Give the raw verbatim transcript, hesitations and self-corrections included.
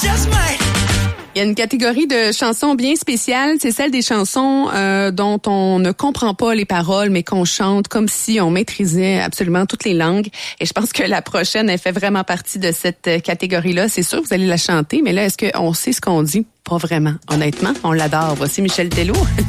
just might. Il y a une catégorie de chansons bien spéciale, c'est celle des chansons euh, dont on ne comprend pas les paroles, mais qu'on chante comme si on maîtrisait absolument toutes les langues. Et je pense que la prochaine, elle fait vraiment partie de cette catégorie-là. C'est sûr, vous allez la chanter, mais là, est-ce qu'on sait ce qu'on dit? Pas vraiment. Honnêtement, on l'adore. Voici Michel Tello.